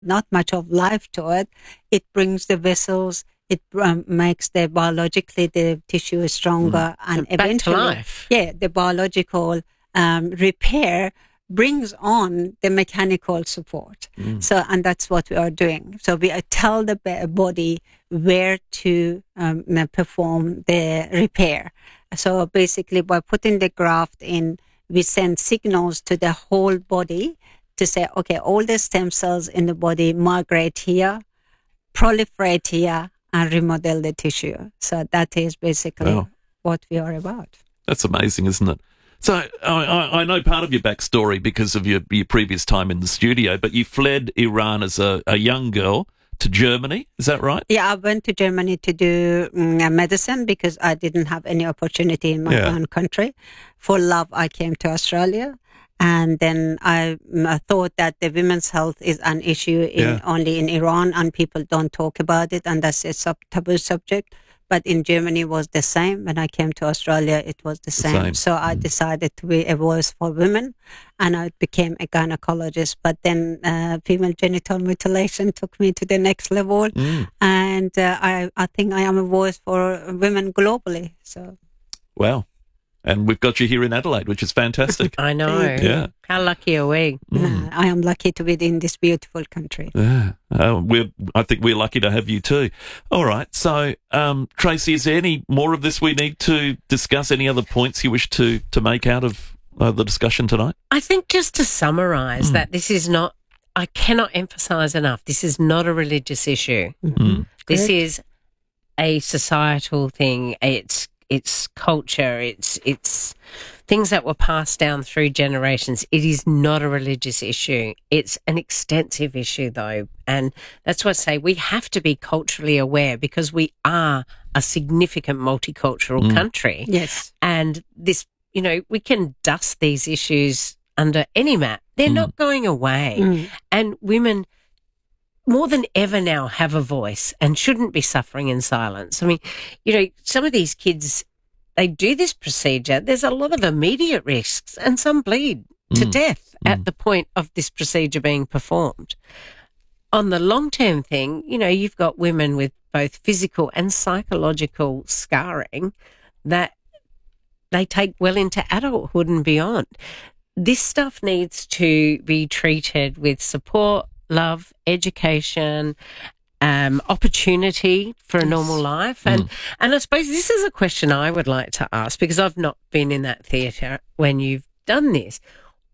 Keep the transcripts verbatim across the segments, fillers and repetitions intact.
not much of life to it. It brings the vessels. It um, makes the biologically the tissue stronger, mm. and Back eventually, to life. yeah, the biological um, repair brings on the mechanical support. Mm. So, and that's what we are doing. So we tell the body where to um, perform the repair. So basically, by putting the graft in, we send signals to the whole body to say, okay, all the stem cells in the body migrate here, proliferate here, and remodel the tissue. So that is basically wow. what we are about. That's amazing, isn't it? So I, I know part of your backstory because of your, your previous time in the studio, but you fled Iran as a, a young girl to Germany. Is that right? Yeah, I went to Germany to do um, medicine because I didn't have any opportunity in my yeah. own country. For love, I came to Australia. And then I, I thought that the women's health is an issue in, yeah. only in Iran, and people don't talk about it, and that's a sub- taboo subject. But in Germany, it was the same. When I came to Australia, it was the same. the same. So I mm. decided to be a voice for women, and I became a gynecologist. But then uh, female genital mutilation took me to the next level, mm. and uh, I, I think I am a voice for women globally. So, wow. And we've got you here in Adelaide, which is fantastic. I know. Yeah. How lucky are we? Mm. No, I am lucky to be in this beautiful country. Yeah. Uh, we're, I think we're lucky to have you too. All right. So, um, Tracy, is there any more of this we need to discuss? Any other points you wish to, to make out of uh, the discussion tonight? I think just to summarise mm. that this is not, I cannot emphasise enough, this is not a religious issue. Mm. This is a societal thing. It's It's culture, it's it's things that were passed down through generations. It is not a religious issue. It's an extensive issue, though. And that's what I say, we have to be culturally aware because we are a significant multicultural mm. country. Yes. And this, you know, we can dust these issues under any mat. They're mm. not going away. Mm. And women more than ever now have a voice and shouldn't be suffering in silence. I mean, you know, some of these kids, they do this procedure. There's a lot of immediate risks and some bleed mm. to death mm. at the point of this procedure being performed. On the long-term thing, you know, you've got women with both physical and psychological scarring that they take well into adulthood and beyond. This stuff needs to be treated with support, love, education, um, opportunity for a normal life. And, mm. and I suppose this is a question I would like to ask because I've not been in that theatre when you've done this.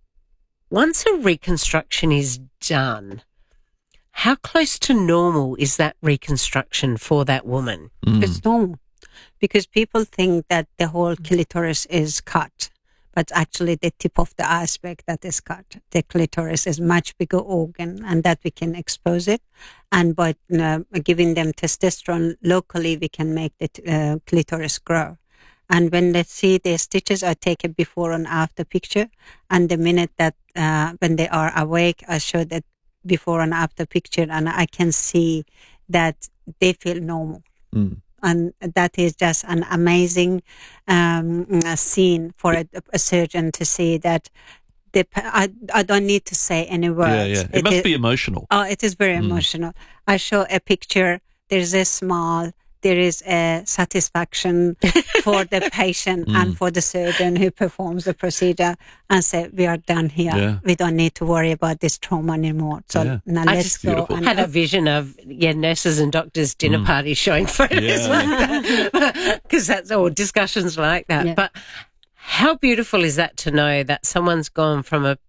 Once a reconstruction is done, how close to normal is that reconstruction for that woman? Mm. It's normal because people think that the whole clitoris is cut. But actually the tip of the iceberg that is cut. The clitoris is much bigger organ and that we can expose it. And by uh, giving them testosterone locally, we can make the uh, clitoris grow. And when they see the stitches, I take a before and after picture. And the minute that uh, when they are awake, I show that before and after picture and I can see that they feel normal. Mm. And that is just an amazing um, scene for a, a surgeon to see that. The, I, I don't need to say any words. Yeah, yeah. It, it must is, be emotional. Oh, it is very mm. emotional. I show a picture. There's a smile. There is a satisfaction for the patient mm. and for the surgeon who performs the procedure and say, we are done here. Yeah. We don't need to worry about this trauma anymore. So yeah. now I let's just go. I had a vision of yeah, nurses and doctors dinner mm. parties showing photos yeah. like that because that's all discussions like that. Yeah. But how beautiful is that to know that someone's gone from a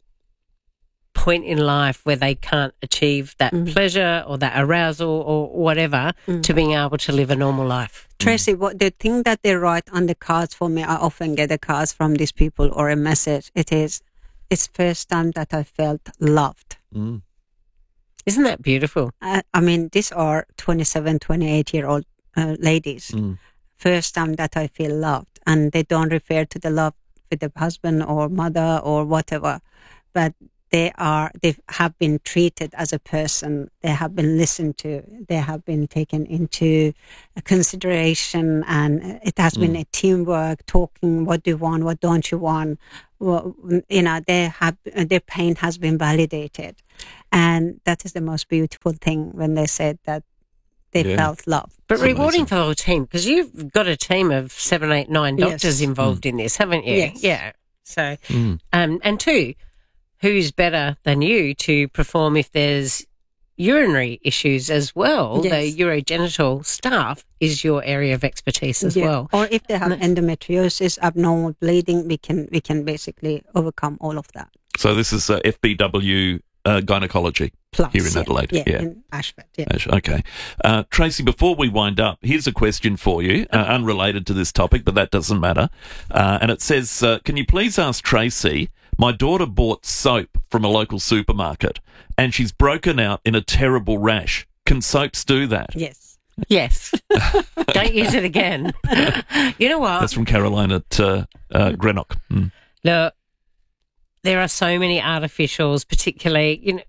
point in life where they can't achieve that mm. pleasure or that arousal or whatever mm. to being able to live a normal life. Tracy, what the thing that they write on the cards for me, I often get the cards from these people or a message. It is, it's first time that I felt loved. Mm. Isn't that beautiful? I, I mean, these are twenty-seven, twenty-eight year old uh, ladies. Mm. First time that I feel loved, and they don't refer to the love with the husband or mother or whatever, but they are, they have been treated as a person. They have been listened to. They have been taken into consideration, and it has mm. been a teamwork, talking, what do you want, what don't you want? Well, you know, they have, their pain has been validated. And that is the most beautiful thing when they said that they yeah. felt love. But It's rewarding amazing. for the whole team, because you've got a team of seven, eight, nine doctors Yes. involved Mm. in this, haven't you? Yes. Yeah. So, Mm. um, and two, who's better than you to perform if there's urinary issues as well? Yes. The urogenital staff is your area of expertise as Yeah. well. Or if they have No. endometriosis, abnormal bleeding, we can we can basically overcome all of that. So this is uh, F B W uh, gynecology Plus, here in yeah. Adelaide. Yeah, Yeah. in Ashford. Yeah. Ash, Okay. Uh, Tracy, before we wind up, here's a question for you, uh, unrelated to this topic, but that doesn't matter. Uh, and it says, uh, can you please ask Tracy, my daughter bought soap from a local supermarket and she's broken out in a terrible rash. Can soaps do that? Yes. Yes. Don't use it again. You know what? That's from Caroline at uh, uh, Greenock. Mm. Look, there are so many artificials, particularly, you know,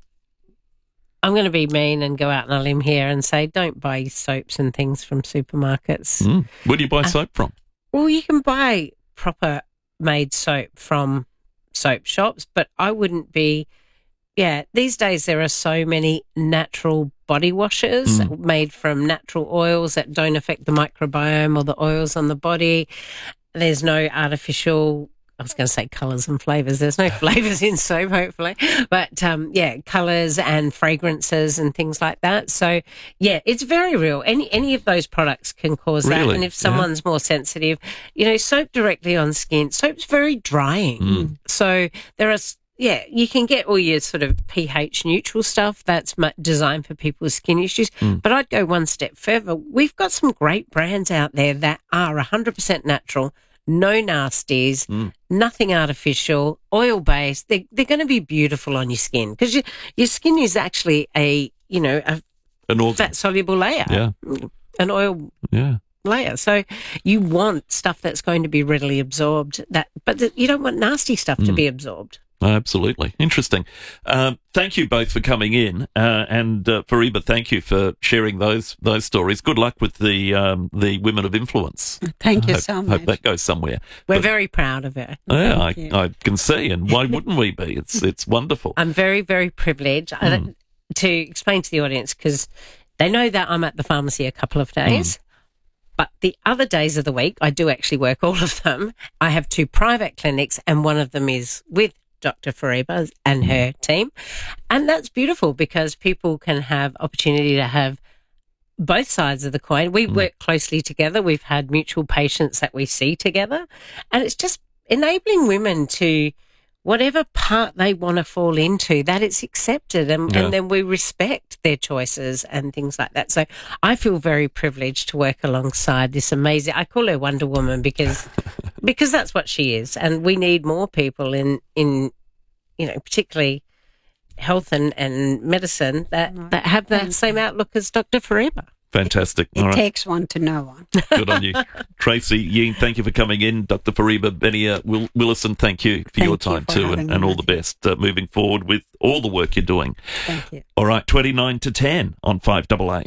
I'm going to be mean and go out on a limb here and say don't buy soaps and things from supermarkets. Mm. Where do you buy Uh, soap from? Well, you can buy proper made soap from soap shops, but I wouldn't be, yeah, these days there are so many natural body washes Mm. made from natural oils that don't affect the microbiome or the oils on the body. There's no artificial, I was going to say colours and flavours. There's no flavours in soap, hopefully. But, um, yeah, colours and fragrances and things like that. So, yeah, it's very real. Any any of those products can cause that. Really? And if Yeah. someone's more sensitive, you know, soap directly on skin, soap's very drying. Mm. So there are, s- yeah, you can get all your sort of pH neutral stuff that's mu- designed for people's skin issues. Mm. But I'd go one step further. We've got some great brands out there that are one hundred percent natural, no nasties, Mm. nothing artificial, oil-based. They're, they're going to be beautiful on your skin because your, your skin is actually a, you know, a An organ. fat-soluble layer, Yeah. an oil Yeah. layer. So you want stuff that's going to be readily absorbed, that, but th- you don't want nasty stuff to Mm. be absorbed. Absolutely. Interesting. Um, thank you both for coming in. Uh, and uh, Fariba, thank you for sharing those those stories. Good luck with the um, the Women of Influence. Thank you hope, so Hope much. that goes somewhere. We're But- very proud of it. Yeah, I, you. I can see. And why wouldn't we be? It's it's wonderful. I'm very, very privileged I don't- to explain to the audience because they know that I'm at the pharmacy a couple of days. But the other days of the week, I do actually work all of them. I have two private clinics and one of them is with Doctor Fariba and her team. And that's beautiful because people can have opportunity to have both sides of the coin. We work closely together. We've had mutual patients that we see together. And it's just enabling women to, whatever part they want to fall into, that it's accepted and, Yeah. and then we respect their choices and things like that. So I feel very privileged to work alongside this amazing, I call her Wonder Woman because because that's what she is. And we need more people in, in you know, particularly health and, and medicine that, that have that same outlook as Doctor Fariba. Fantastic. It All right. takes one to know one. Good on you. Tracy Ying, thank you for coming in. Doctor Fariba Benia Will- Willison, thank you for Thank your you time for too, having and, me, and all the Matthew. best uh, moving forward with all the work you're doing. Thank you. All right, twenty-nine to ten on five A A.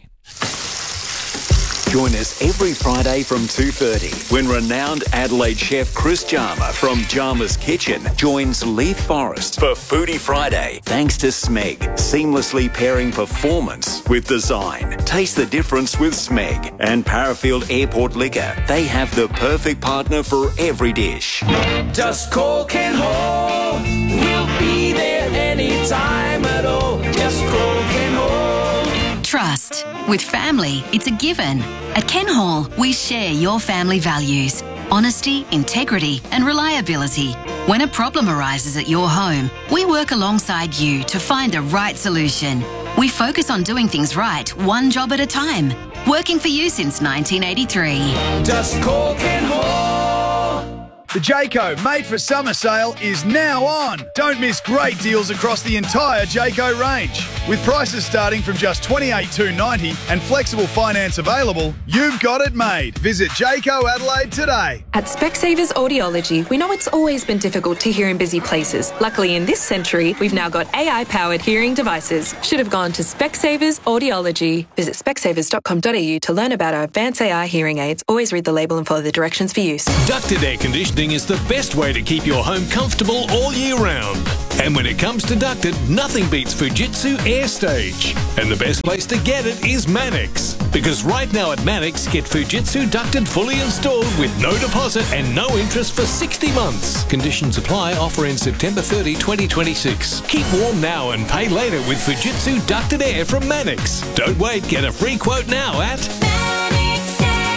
Join us every Friday from two thirty when renowned Adelaide chef Chris Jarma from Jarma's Kitchen joins Leith Forrest for Foodie Friday. Thanks to Smeg, seamlessly pairing performance with design. Taste the difference with Smeg and Parafield Airport Liquor. They have the perfect partner for every dish. Just call Ken Hall. We'll be there anytime at all. Just call Ken Hall. Trust. With family, it's a given. At Ken Hall, we share your family values. Honesty, integrity, and reliability. When a problem arises at your home, we work alongside you to find the right solution. We focus on doing things right, one job at a time. Working for you since nineteen eighty-three. Just call Ken Hall. The Jayco Made for Summer sale is now on. Don't miss great deals across the entire Jayco range. With prices starting from just twenty-eight thousand two hundred ninety dollars and flexible finance available, you've got it made. Visit Jayco Adelaide today. At Specsavers Audiology, we know it's always been difficult to hear in busy places. Luckily, in this century, we've now got A I-powered hearing devices. Should have gone to Specsavers Audiology. Visit specsavers dot com dot a u to learn about our advanced A I hearing aids. Always read the label and follow the directions for use. Ducted air conditioning is the best way to keep your home comfortable all year round. And when it comes to ducted, nothing beats Fujitsu AirStage. And the best place to get it is Mannix. Because right now at Mannix, get Fujitsu ducted fully installed with no deposit and no interest for sixty months. Conditions apply. Offer in September thirtieth, twenty twenty-six. Keep warm now and pay later with Fujitsu ducted air from Mannix. Don't wait. Get a free quote now at Mannix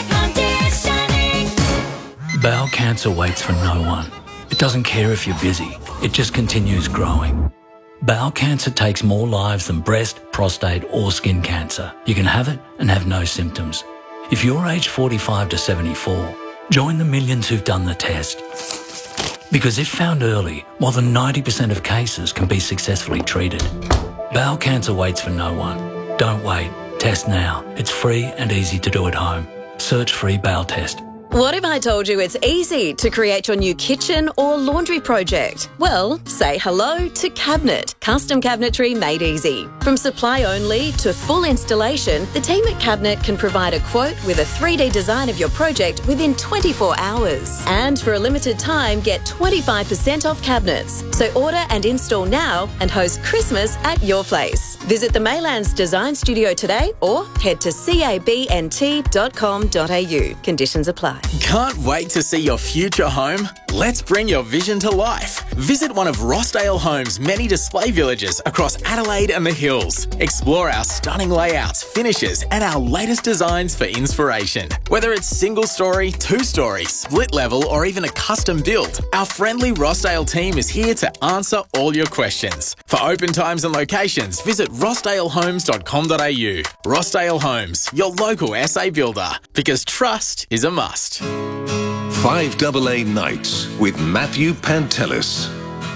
Air Conditioning. Bowel cancer waits for no one. It doesn't care if you're busy. It just continues growing. Bowel cancer takes more lives than breast, prostate or skin cancer. You can have it and have no symptoms. If you're aged forty-five to seventy-four, join the millions who've done the test. Because if found early, more than ninety percent of cases can be successfully treated. Bowel cancer waits for no one. Don't wait. Test now. It's free and easy to do at home. Search free bowel test. What if I told you it's easy to create your new kitchen or laundry project? Well, say hello to Cabinet, custom cabinetry made easy. From supply only to full installation, the team at Cabinet can provide a quote with a three D design of your project within twenty-four hours. And for a limited time, get twenty-five percent off cabinets. So order and install now and host Christmas at your place. Visit the Maylands Design Studio today or head to cabnt dot com dot a u. Conditions apply. Can't wait to see your future home? Let's bring your vision to life. Visit one of Rossdale Homes' many display villages across Adelaide and the Hills. Explore our stunning layouts, finishes, and our latest designs for inspiration. Whether it's single story, two story, split level, or even a custom build, our friendly Rossdale team is here to answer all your questions. For open times and locations, visit rossdale homes dot com dot a u. Rossdale Homes, your local S A builder, because trust is a must. five A A Nights with Matthew Pantelis.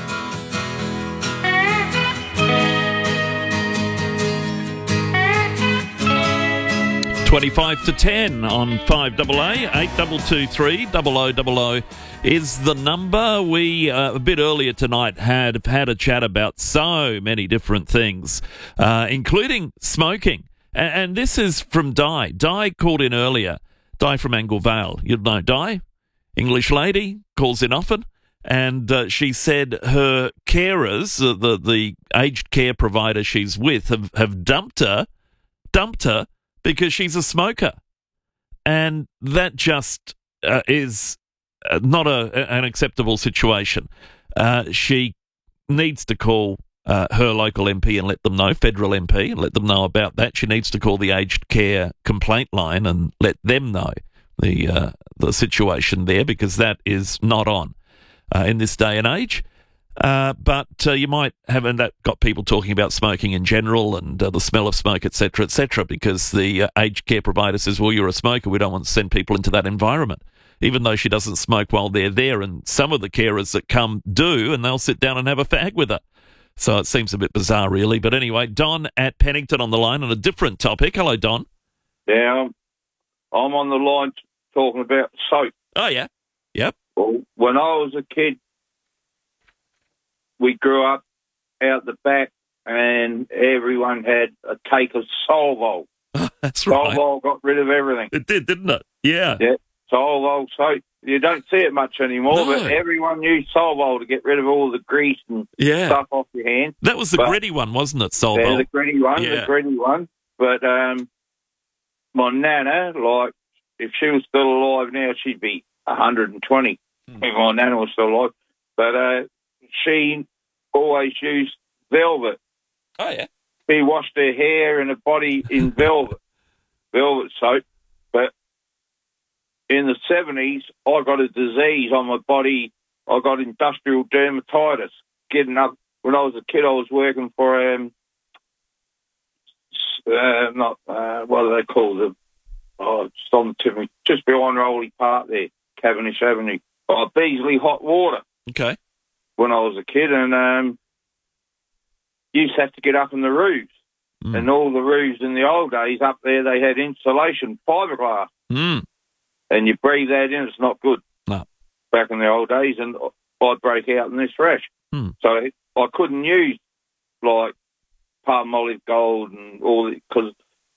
twenty-five to ten on five A A. eight two two three, double oh double oh is the number. We, uh, a bit earlier tonight, had had a chat about so many different things, uh, including smoking. And, and this is from Di. Di called in earlier. Di from Angle Vale. You'd know Di. English lady, calls in often. And uh, she said her carers, uh, the, the aged care provider she's with, have, have dumped her, dumped her because she's a smoker. And that just uh, is uh, not a, an acceptable situation. Uh, she needs to call uh, her local M P and let them know, federal M P, and let them know about that. She needs to call the aged care complaint line and let them know the uh, the situation there, because that is not on uh, in this day and age. Uh, but uh, you might have, and that got people talking about smoking in general and uh, the smell of smoke, et cetera, et cetera, because the uh, aged care provider says, well, you're a smoker, we don't want to send people into that environment, even though she doesn't smoke while they're there. And some of the carers that come do, and they'll sit down and have a fag with her. So it seems a bit bizarre, really. But anyway, Don at Pennington on the line on a different topic. Hello, Don. Yeah, I'm on the line talking about soap. Oh, yeah. Yep. Well, when I was a kid, we grew up out the back and everyone had a cake of Solvol. That's right. Solvol got rid of everything. It did, didn't it? Yeah. Yeah, Solvol soap. You don't see it much anymore, No. but everyone used Solvol to get rid of all the grease and Yeah. stuff off your hands. That was the But- gritty one, wasn't it, Yeah, Solvol? the gritty one, Yeah. the gritty one. But um, my nana, like, if she was still alive now, she'd be one hundred twenty. Hmm. If my nana was still alive. But uh, she always used velvet. Oh, yeah. She washed her hair and her body in velvet, velvet soap. But in the seventies, I got a disease on my body. I got industrial dermatitis. Getting up, when I was a kid, I was working for, um, uh, not, uh, what do they call them? Oh, it's on the tip of me, just behind Rowley Park there, Cavendish Avenue. uh, Beasley hot water. Okay. When I was a kid, and um, used to have to get up in the roofs. Mm. And all the roofs in the old days up there, they had insulation, fiberglass. Mm. And you breathe that in, it's not good. No. Back in the old days, and I'd break out in this rash. Mm. So I couldn't use, like, palm olive gold and all that, because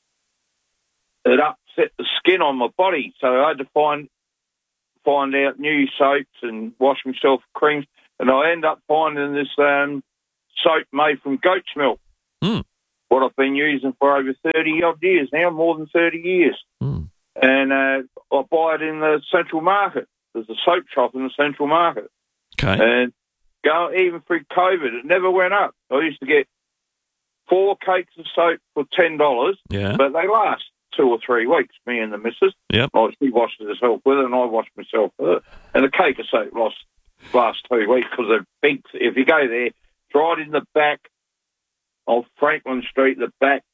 it upset the skin on my body. So I had to find find out new soaps and wash myself with creams. And I end up finding this um, soap made from goat's milk. Mm. What I've been using for over thirty odd years now, more than thirty years. Mm. And uh, I buy it in the Central Market. There's a soap shop in the Central Market. Okay. And go, even through COVID, it never went up. I used to get four cakes of soap for ten dollars, yeah. but they last two or three weeks, me and the missus. Yep. Oh, she washes herself with it, and I wash myself with it. And the cake of soap lasts last two weeks because they're big. If you go there, it's right in the back of Franklin Street, the back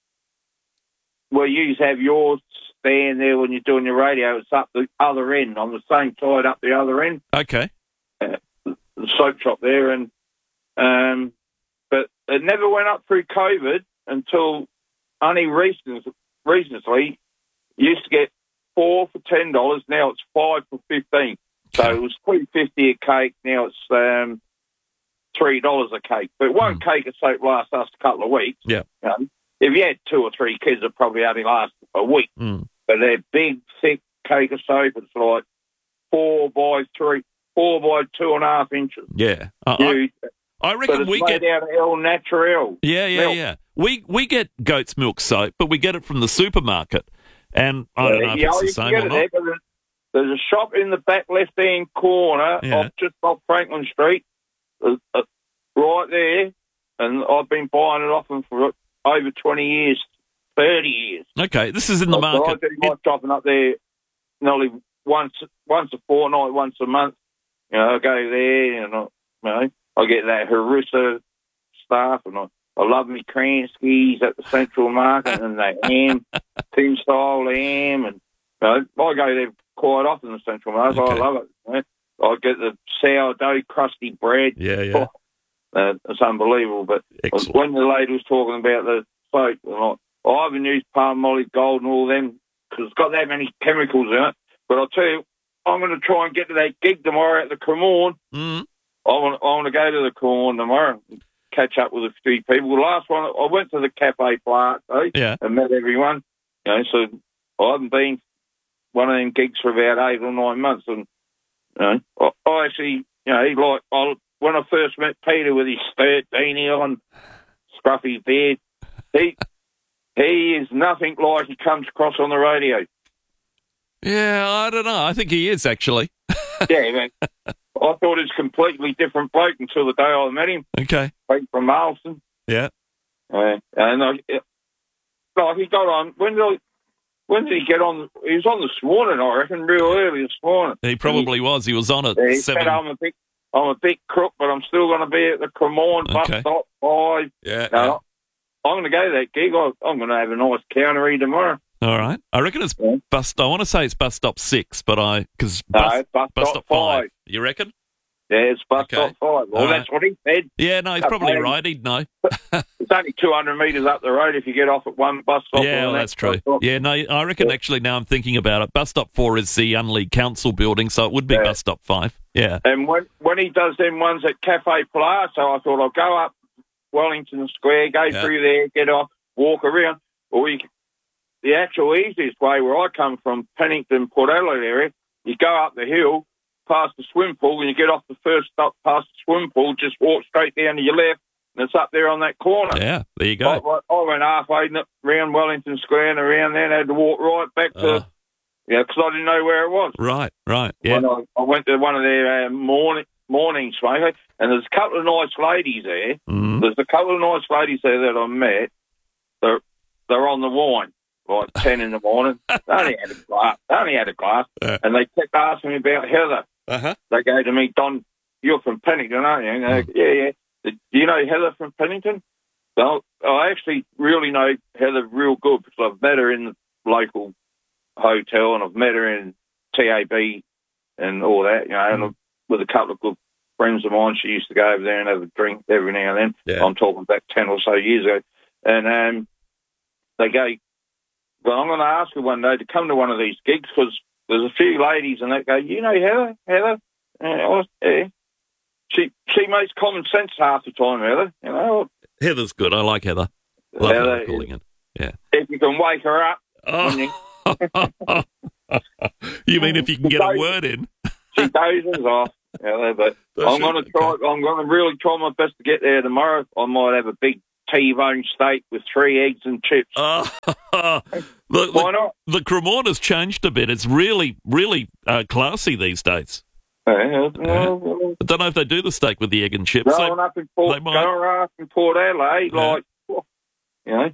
where you have yours stand there when you're doing your radio. It's up the other end, on the same side up the other end. Okay. Uh, the soap shop there, and um, but it never went up through COVID until only recently. Recently, used to get four for ten dollars. Now it's five for fifteen. So it was three fifty a cake. Now it's um, three dollars a cake. But one mm. cake of soap lasts us a couple of weeks. Yeah. You know, if you had two or three kids, it probably only last a week. Mm. But they're big, thick cake of soap. It's like four by three, four by two and a half inches. Yeah. Uh, Huge. I, I reckon but it's we made get out of El Natural. Yeah, yeah, milk. yeah. We we get goat's milk soap, but we get it from the supermarket, and I don't know if yeah, it's the you same can get or it not. there, but there's- there's a shop in the back left-hand corner, Yeah. off, just off Franklin Street, uh, uh, right there, and I've been buying it off them for over twenty years, thirty years. Okay, this is in the So market. I do my shopping up there nearly once once a fortnight, once a month. You know, I go there and I, you know, I get that Harissa stuff, and I, I love me Kranskis at the Central Market and that ham, tin style ham, and you know, I go there quite often, the Central Market. Okay. I love it. You know. I get the sourdough crusty bread. Yeah, yeah. Oh, uh, it's unbelievable. But Excellent. when the lady was talking about the soap, and I, I haven't used palm olive gold and all them because it's got that many chemicals in it. But I'll tell you, I'm going to try and get to that gig tomorrow at the Cremorne. Mm. I want, I want to go to the Cremorne tomorrow and catch up with a few people. The last one, I went to the Cafe Plaque, though, Yeah. and met everyone. You know, so I haven't been one of them gigs for about eight or nine months. And, you know, I, I actually, you know, like, I, when I first met Peter with his skirt beanie on, scruffy beard, he, he is nothing like he comes across on the radio. Yeah, I don't know. I think he is, actually. Yeah, man. I thought he was a completely different bloke until the day I met him. Okay. Like from Marlston. Yeah. Uh, and I, like he got on, when did, I, when did he get on? He was on this morning, I reckon, real early this morning. He probably was. He was on at He seven. said, I'm a big, I'm a big crook, but I'm still going to be at the Cremorne bus Okay. stop five. Yeah, No, yeah. I'm going to go to that gig. I, I'm going to have a nice countery tomorrow. All right. I reckon it's Yeah. bus. I want to say it's bus stop six, but I because No, bus, it's bus stop five. five. You reckon? Yeah, it's bus Okay. stop five. Well, All that's what he said. Yeah, no, he's Okay. probably right. He'd know. It's only two hundred metres up the road if you get off at one bus stop. Yeah, or well, the that's next true. bus stop. Yeah, no, I reckon actually now I'm thinking about it, bus stop four is the Unley Council building, so it would be Yeah. bus stop five. Yeah. And when when he does them ones at Cafe Palazzo, I thought I'll go up Wellington Square, go Yeah. through there, get off, walk around. Or you, the actual easiest way where I come from, Pennington, Port Adelaide area, you go up the hill, past the swim pool, and you get off the first stop past the swim pool, just walk straight down to your left, and it's up there on that corner. Yeah, there you I, go. I went halfway around Wellington Square and around there and had to walk right back to, Oh. yeah, because I didn't know where it was. Right, right. Yeah. When I, I went to one of their uh, morning morning smoker, and there's a couple of nice ladies there. Mm. There's a couple of nice ladies there that I met. They're they're on the wine, like ten in the morning. They only had a glass. They only had a glass, Uh. and they kept asking me about Heather. Uh-huh. They go to me, Don, you're from Pennington, aren't you? And they go, yeah, yeah. Do you know Heather from Pennington? So I actually really know Heather real good because I've met her in the local hotel and I've met her in T A B and all that, you know, and with a couple of good friends of mine, she used to go over there and have a drink every now and then. Yeah. I'm talking about ten or so years ago. And um, they go, well, I'm going to ask her one day to come to one of these gigs because there's a few ladies and they go, you know Heather, Heather? And I was, yeah. She, she makes common sense half the time, Heather, you know. Heather's good. I like Heather. Love Heather, Heather calling it. Yeah. If you can wake her up. Oh. You, you mean if you can get a word in? She dozes off. Yeah, but Does I'm she? going to try. I'm going to really try my best to get there tomorrow. I might have a big T-bone steak with three eggs and chips. Oh, the, Why not? The Cremorna's changed a bit. It's really, really uh, classy these days. Yeah, Yeah. I don't know if they do the steak with the egg and chips. Going They- up in Port, they might. going up in Port Adelaide, Yeah. like, you know.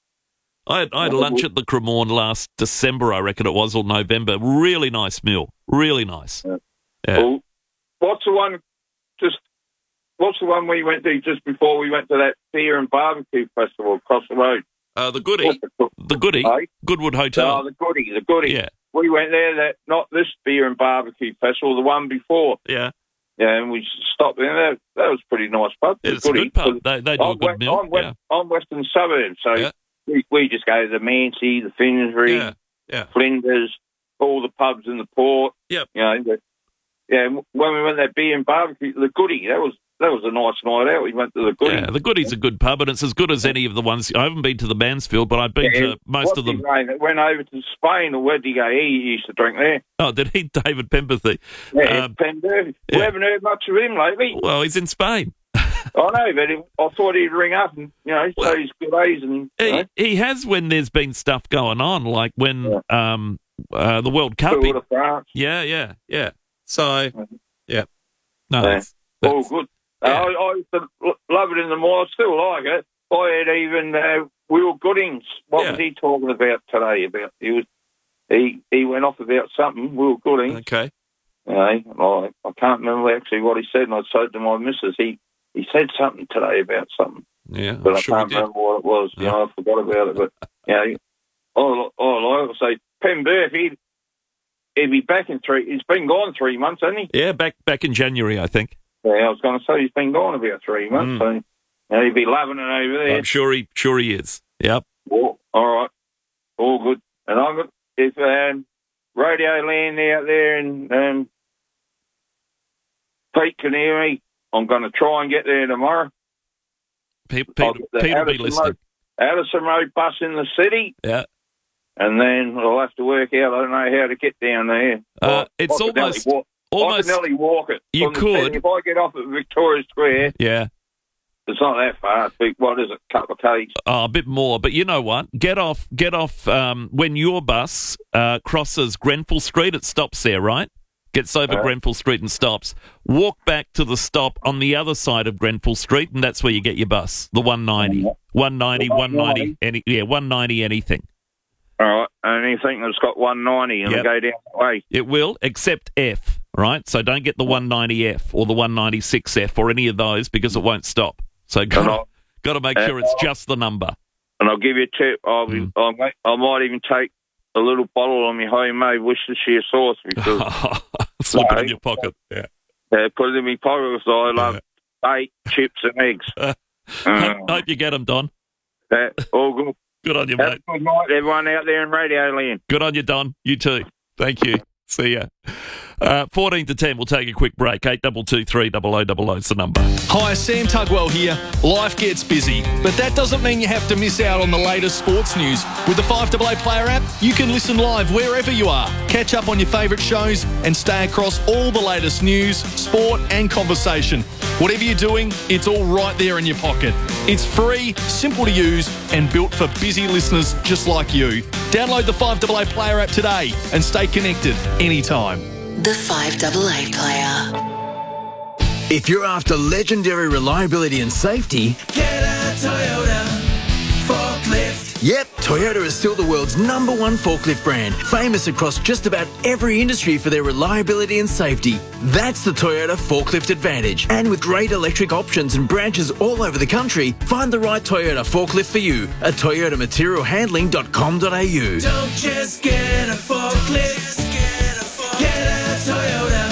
I had, I had lunch at the Cremorne last December, I reckon it was, or November. Really nice meal. Really nice. Yeah. Yeah. Well, what's the one? Just what's the one we went to just before we went to that beer and barbecue festival across the road? Uh, the Goodie. The Goodie. Hey? Goodwood Hotel. Oh, the Goodie, the Goodie. Yeah. We went there. That not this beer and barbecue festival, the one before. Yeah. Yeah, and we stopped there. That, that was a pretty nice pub. the It's a Goodie. good pub. They, they do a I'm, good west, meal. I'm, west, I'm Western Suburbs, so Yeah. we, we just go to the Mancy, the Finsbury, Yeah. Yeah. Flinders, all the pubs in the port. Yep. You know, but, yeah, and when we went to that beer and barbecue, the Goodie, that was that was a nice night out. We went to the Goodie. Yeah, the Goodie's a good pub, and it's as good as any of the ones. I haven't been to the Mansfield, but I've been Yeah, to most what's of them. his name? It went over to Spain, or where did he go? He used to drink there. Oh, did he? David Pemberthy. Yeah, Um, Penn Durfee. yeah. We haven't heard much of him lately. well, he's in Spain. I know, but he, I thought he'd ring up and, you know, Well, say his good days. And, you know, He, he has when there's been stuff going on, like when um, uh, the World Cup. Tour de France. Yeah, yeah, yeah. So, yeah. No, Yeah. that's, All that's good. yeah. Uh, I, I used to l- love it in the mall. I still like it. I had even uh, Will Goodings. What Yeah. was he talking about today? About he was he he went off about something. Will Goodings. okay. You know, I, I can't remember actually what he said, and I said to my missus, he he said something today about something, Yeah, but I'm I sure can't he did. remember what it was. You Yeah. know, I forgot about it. But you know, all all I would say, Penn Burke, he'd he'd be back in three. He's been gone three months, hasn't he? Yeah, back back in January, I think. Yeah, I was going to say he's been gone about three months. Mm. So you know, he'd be loving it over there. I'm sure he sure he is. Yep. Well, all right, all good. And I'm got if um, Radio Land out there and um, Pete can hear me, I'm going to try and get there tomorrow. Pete, I'll Pete, get the Pete will be Addison listening. Road, Addison Road bus in the city, Yeah. and then I'll have to work out. I don't know how to get down there. Uh, I- it's I could nearly almost- walk, I almost- could nearly walk it. You from the could. city. If I get off at Victoria Square, Yeah. it's not that far. It's big, what is it? Couple of k's. Oh, a bit more, but you know what? Get off, get off. Um, when your bus uh, crosses Grenfell Street, it stops there, right? Gets over Yeah. Grenfell Street and stops. Walk back to the stop on the other side of Grenfell Street, and that's where you get your bus. The one ninety, one ninety, The one ninety, one ninety. any, yeah, one ninety, anything. All right, and anything that's got one ninety and Yep. go down that way. It will, except F, right? So don't get the one ninety F or the one ninety-six F or any of those because it won't stop. So And got I'll- got to make uh, sure it's just the number. And I'll give you a tip. I'll be, Mm. I, might, I might even take a little bottle of my homemade Worcestershire sauce because Slip it No. in your pocket. Yeah. uh, put it in my pocket because I love bait, chips, and eggs. Hope, Uh, hope you get them, Don. uh, all good. Good on you, Have mate. a good night, everyone out there in Radio Land. Good on you, Don. You too. Thank you. See ya. Uh, fourteen to ten, we'll take a quick break. eight two two three double oh double oh is the number. Hi, Sam Tugwell here. Life gets busy, but that doesn't mean you have to miss out on the latest sports news. With the five A A Player app, you can listen live wherever you are, catch up on your favourite shows, and stay across all the latest news, sport, and conversation. Whatever you're doing, it's all right there in your pocket. It's free, simple to use, and built for busy listeners just like you. Download the five A A Player app today and stay connected anytime. The five A A Player. If you're after legendary reliability and safety, Get a Toyota forklift. yep, Toyota is still the world's number one forklift brand, famous across just about every industry for their reliability and safety. That's the Toyota Forklift Advantage. And with great electric options and branches all over the country, find the right Toyota forklift for you at toyota material handling dot com dot a u. Don't just get a forklift. Get a Toyota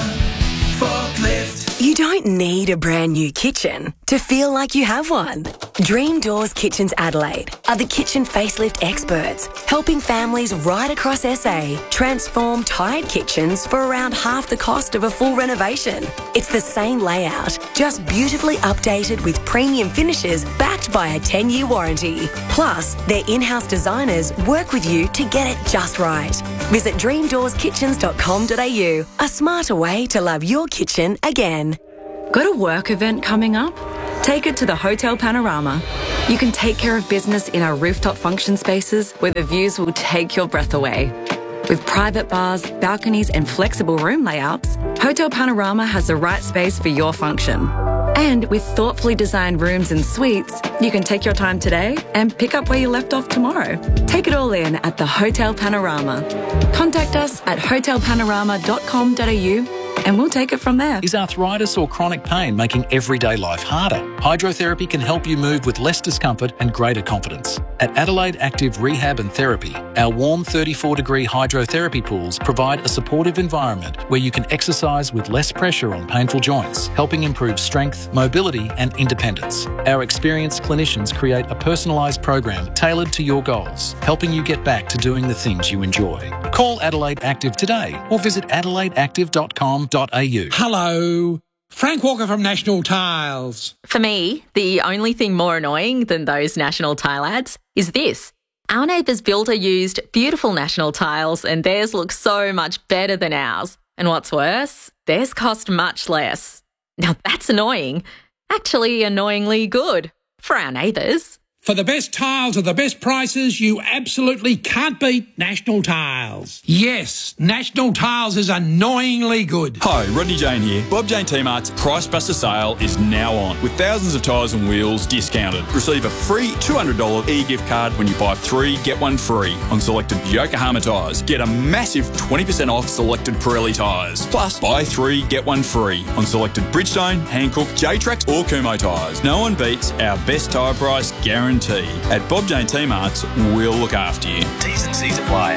a brand new kitchen to feel like you have one? Dream Doors Kitchens Adelaide are the kitchen facelift experts, helping families right across S A transform tired kitchens for around half the cost of a full renovation. It's the same layout, just beautifully updated with premium finishes backed by a ten-year warranty. Plus, their in-house designers work with you to get it just right. Visit dream doors kitchens dot com dot a u, a smarter way to love your kitchen again. Got a work event coming up? Take it to the Hotel Panorama. You can take care of business in our rooftop function spaces where the views will take your breath away. With private bars, balconies and flexible room layouts, Hotel Panorama has the right space for your function. And with thoughtfully designed rooms and suites, you can take your time today and pick up where you left off tomorrow. Take it all in at the Hotel Panorama. Contact us at hotel panorama dot com dot a u and we'll take it from there. Is arthritis or chronic pain making everyday life harder? Hydrotherapy can help you move with less discomfort and greater confidence. At Adelaide Active Rehab and Therapy, our warm thirty-four degree hydrotherapy pools provide a supportive environment where you can exercise with less pressure on painful joints, helping improve strength, mobility and independence. Our experienced clinicians create a personalised program tailored to your goals, helping you get back to doing the things you enjoy. Call Adelaide Active today or visit adelaide active dot com dot a u. Hello, Frank Walker from National Tiles. For me, the only thing more annoying than those National Tile ads is this. Our neighbour's builder used beautiful National Tiles and theirs looks so much better than ours. And what's worse, theirs cost much less. Now that's annoying. Actually annoyingly good for our neighbours. For the best tiles at the best prices, you absolutely can't beat National Tiles. Yes, National Tiles is annoyingly good. Hi, Rodney Jane here. Bob Jane T-Mart's Price Buster sale is now on, with thousands of tyres and wheels discounted. Receive a free two hundred dollars e-gift card when you buy three, get one free on selected Yokohama tyres. Get a massive twenty percent off selected Pirelli tyres. Plus, buy three, get one free on selected Bridgestone, Hankook, J-Trax or Kumho tyres. No one beats our best tyre price guarantee. At Bob Jane T-Mart's, we'll look after you. T's and C's apply.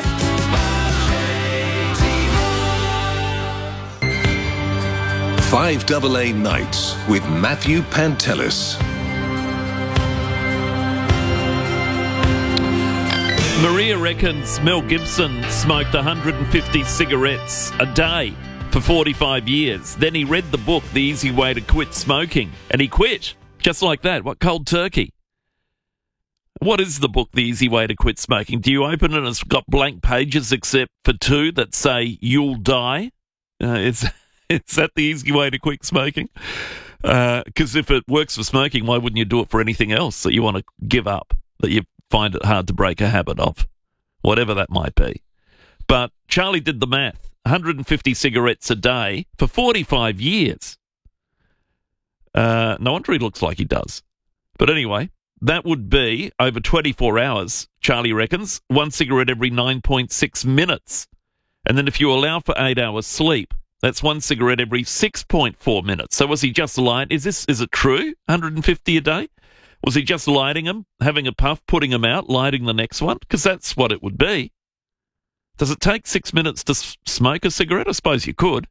five A A Nights with Matthew Pantelis. Maria reckons Mel Gibson smoked one hundred fifty cigarettes a day for forty-five years. Then he read the book, The Easy Way to Quit Smoking, and he quit. Just like that. What cold turkey? What is the book, The Easy Way to Quit Smoking? Do you open it and it's got blank pages except for two that say, you'll die? Uh, is, is that the easy way to quit smoking? Because uh, if it works for smoking, why wouldn't you do it for anything else that you want to give up, that you find it hard to break a habit of? Whatever that might be. But Charlie did the math. one hundred fifty cigarettes a day for forty-five years. Uh, no wonder he looks like he does. But anyway, that would be, over twenty-four hours, Charlie reckons, one cigarette every nine point six minutes. And then if you allow for eight hours sleep, that's one cigarette every six point four minutes. So was he just lighting? Is this, is it true? one hundred fifty a day? Was he just lighting them, having a puff, putting them out, lighting the next one? Because that's what it would be. Does it take six minutes to s- smoke a cigarette? I suppose you could.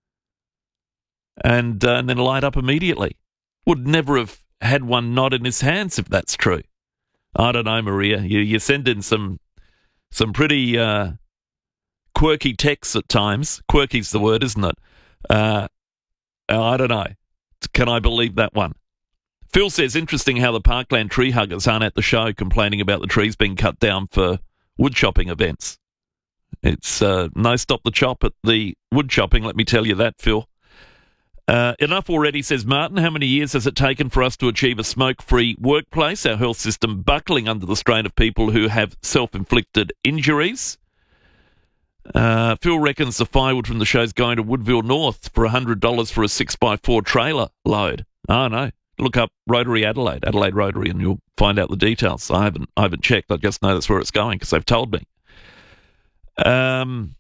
And, uh, and then light up immediately. Would never have had one not in his hands if that's true. I don't know, Maria. You you send in some some pretty uh, quirky texts at times. Quirky's the word, isn't it? Uh, I don't know. Can I believe that one? Phil says, interesting how the Parkland tree huggers aren't at the show complaining about the trees being cut down for wood chopping events. It's uh, no stop the chop at the wood chopping, let me tell you that, Phil. Uh, enough already, says Martin. How many years has it taken for us to achieve a smoke-free workplace? Our health system buckling under the strain of people who have self-inflicted injuries. Uh, Phil reckons the firewood from the show's going to Woodville North for one hundred dollars for a six by four trailer load. Oh, no. Look up Rotary Adelaide, Adelaide Rotary, and you'll find out the details. I haven't, I haven't checked. I just know that's where it's going because they've told me. Um...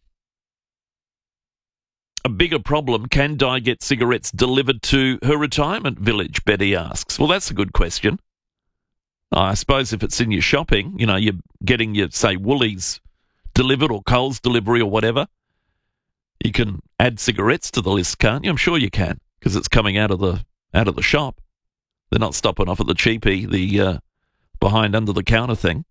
A bigger problem, can Di get cigarettes delivered to her retirement village, Betty asks. Well, that's a good question. I suppose if it's in your shopping, you know, you're getting your, say, Woolies delivered or Coles delivery or whatever, you can add cigarettes to the list, can't you? I'm sure you can, because it's coming out of the out of the shop. They're not stopping off at the cheapie, the uh, behind under-the-counter thing.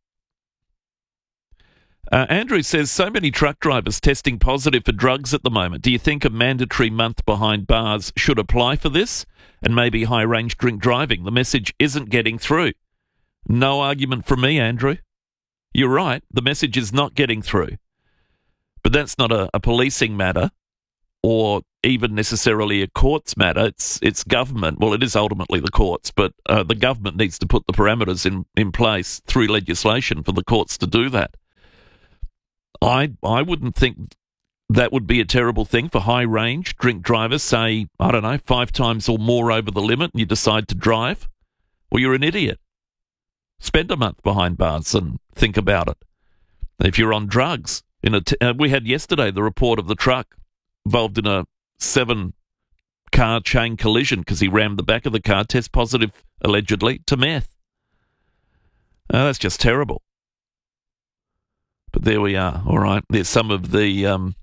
Uh, Andrew says, so many truck drivers testing positive for drugs at the moment. Do you think a mandatory month behind bars should apply for this? And maybe high-range drink driving? The message isn't getting through. No argument from me, Andrew. You're right. The message is not getting through. But that's not a, a policing matter or even necessarily a courts matter. It's it's government. Well, it is ultimately the courts, but uh, the government needs to put the parameters in, in place through legislation for the courts to do that. I I wouldn't think that would be a terrible thing for high-range drink drivers, say, I don't know, five times or more over the limit, and you decide to drive. Well, you're an idiot. Spend a month behind bars and think about it. If you're on drugs, in a t- uh, we had yesterday the report of the truck involved in a seven-car chain collision because he rammed the back of the car, test positive, allegedly, to meth. Uh, that's just terrible. But there we are, all right. There's some of the um,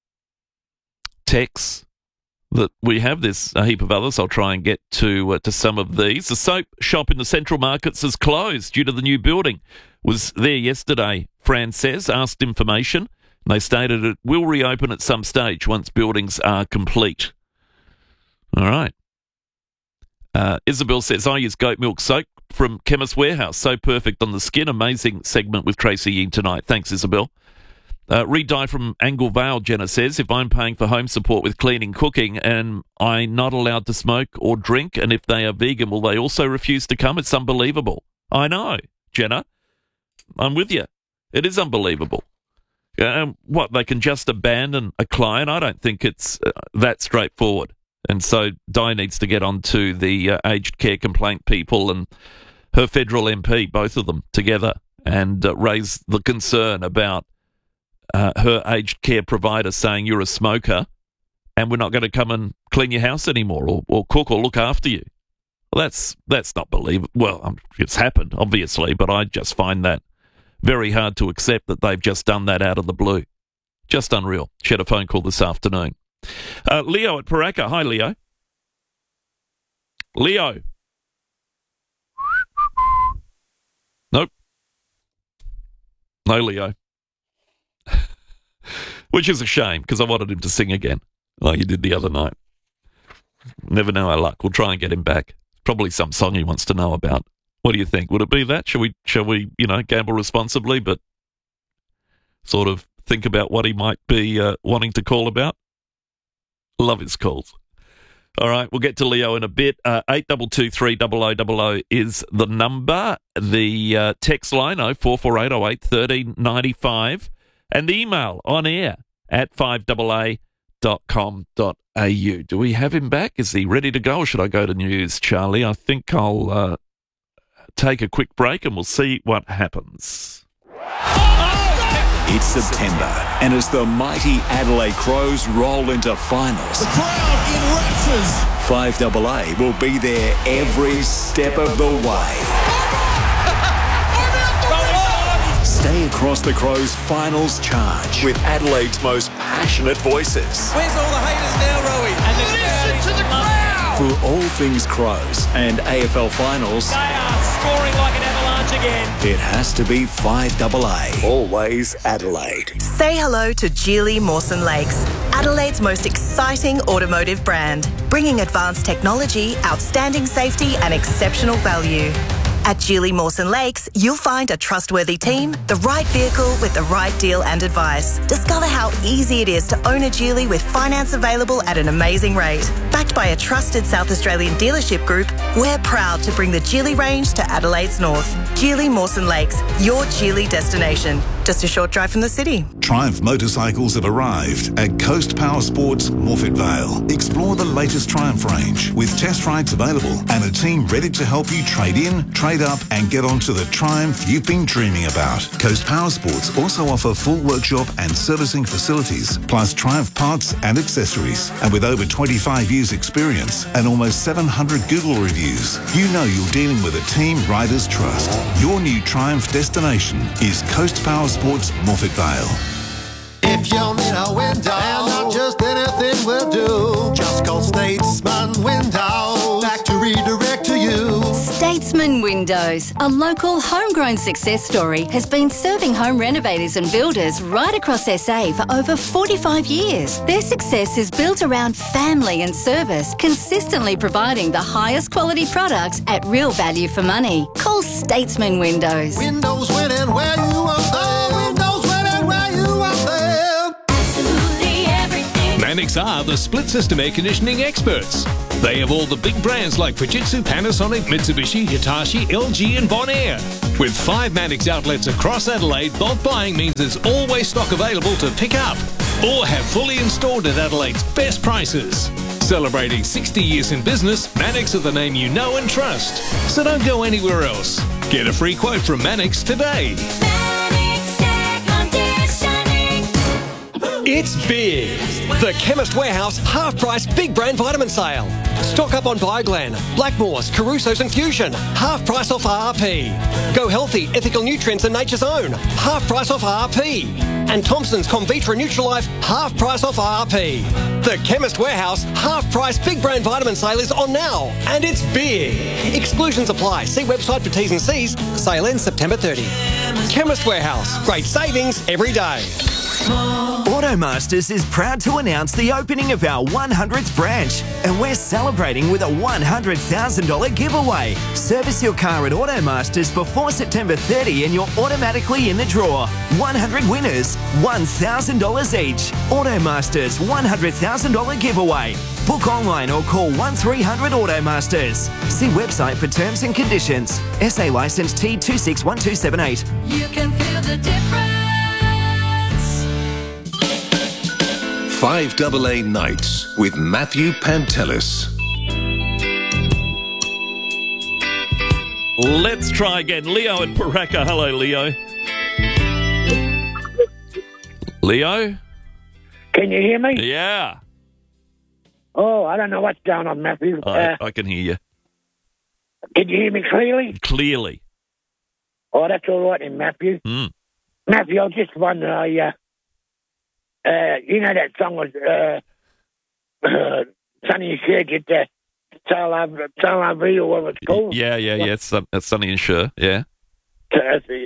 texts that we have. There's a heap of others. I'll try and get to uh, to some of these. The soap shop in the Central Markets has closed due to the new building. Was there yesterday, Fran says, asked information. And they stated it will reopen at some stage once buildings are complete. All right. Uh, Isabel says, I use goat milk soap from Chemist Warehouse. So perfect on the skin. Amazing segment with Tracy Yin tonight. Thanks, Isabel. Uh, Re-Dye from Angle Vale, Jenna says, if I'm paying for home support with cleaning, cooking, and I'm not allowed to smoke or drink, and if they are vegan, will they also refuse to come? It's unbelievable. I know, Jenna. I'm with you. It is unbelievable. Um, what, they can just abandon a client? I don't think it's uh, that straightforward. And so Di needs to get on to the uh, aged care complaint people and her federal M P, both of them together, and uh, raise the concern about uh, her aged care provider saying you're a smoker and we're not going to come and clean your house anymore or, or cook or look after you. Well, that's that's not believable. Well, um, it's happened, obviously, but I just find that very hard to accept that they've just done that out of the blue. Just unreal. She had a phone call this afternoon. Uh, Leo at Paraka. Hi, Leo. Leo. Nope. No, Leo. Which is a shame, because I wanted him to sing again, like he did the other night. Never know our luck. We'll try and get him back. Probably some song he wants to know about. What do you think? Would it be that? Shall we, shall we, you know, gamble responsibly, but sort of think about what he might be uh, wanting to call about? Love his calls. All right, we'll get to Leo in a bit. Uh, eight two two three zero zero zero zero is the number. The uh, text line, oh four four eight oh eight one three nine five. And the email on air at five A A dot com dot a u. Do we have him back? Is he ready to go, or should I go to news, Charlie? I think I'll uh, take a quick break and we'll see what happens. It's September, and as the mighty Adelaide Crows roll into finals, the crowd in raptures. five A A will be there every step of the way. Stay across the Crows' finals charge with Adelaide's most passionate voices. Where's all the haters now, Rowie? And listen to the crowd! For all things Crows and A F L finals, They are scoring like an avalanche again. it has to be five A A. Always Adelaide. Say hello to Geely Mawson Lakes, Adelaide's most exciting automotive brand, bringing advanced technology, outstanding safety and exceptional value. At Geely Mawson Lakes, you'll find a trustworthy team, the right vehicle with the right deal and advice. Discover how easy it is to own a Geely with finance available at an amazing rate. Backed by a trusted South Australian dealership group, we're proud to bring the Geely range to Adelaide's north. Geely Mawson Lakes, your Geely destination. Just a short drive from the city. Triumph motorcycles have arrived at Coast Power Sports, Morphett Vale. Explore the latest Triumph range with test rides available and a team ready to help you trade in, trade up and get onto the Triumph you've been dreaming about. Coast Power Sports also offer full workshop and servicing facilities, plus Triumph parts and accessories. And with over twenty-five years experience and almost seven hundred Google reviews, you know you're dealing with a team riders trust. Your new Triumph destination is Coast Power Sports, Morphett Vale. If you need a window, and not just anything will do, just call Statesman Windows. Factory Statesman Windows, a local homegrown success story, has been serving home renovators and builders right across S A for over forty-five years. Their success is built around family and service, consistently providing the highest quality products at real value for money. Call Statesman Windows. Windows winning where you are there. Windows winning where you are there. Absolutely everything. Mannix are the split system air conditioning experts. They have all the big brands like Fujitsu, Panasonic, Mitsubishi, Hitachi, L G and Bonaire. With five Mannix outlets across Adelaide, bulk buying means there's always stock available to pick up or have fully installed at Adelaide's best prices. Celebrating sixty years in business, Mannix are the name you know and trust. So don't go anywhere else. Get a free quote from Mannix today. It's big. The Chemist Warehouse half-price big brand vitamin sale. Stock up on Bioglan, Blackmores, Caruso's and Fusion. Half price off R R P. Go Healthy, Ethical Nutrients and Nature's Own. Half price off R R P. And Thompson's Comvitra Nutrilife. Half price off R R P. The Chemist Warehouse half-price big brand vitamin sale is on now. And it's big. Exclusions apply. See website for T's and C's. Sale ends September thirtieth. Chemist Warehouse. Great savings every day. Automasters is proud to announce the opening of our one hundredth branch, and we're celebrating with a one hundred thousand dollars giveaway. Service your car at Automasters before September thirtieth and you're automatically in the draw. one hundred winners, one thousand dollars each. Automasters one hundred thousand dollars giveaway. Book online or call one three hundred Automasters. See website for terms and conditions. S A licence T two six one two seven eight. You can feel the difference. five A A Nights with Matthew Pantelis. Let's try again. Leo in Paraka. Hello, Leo. Leo? Can you hear me? Yeah. Oh, I don't know what's going on, Matthew. I, Uh, I can hear you. can you hear me clearly? Clearly. Oh, that's all right then, Matthew. Mm. Matthew, I was just wondering, I, uh, uh, you know that song was uh, uh, Sonny and Cher did that Salavi or whatever it's called? Yeah, yeah, yeah. It's, um, it's Sonny and Cher. Yeah. Salavi,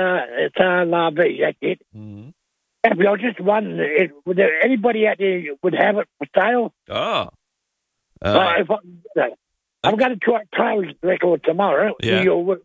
that's it. Mm-hmm. Matthew, I was just wondering, if, would there anybody out there would have it for sale? Oh. Uh, Uh, if I, I'm going to try Taylor's record tomorrow. Yeah. You'll,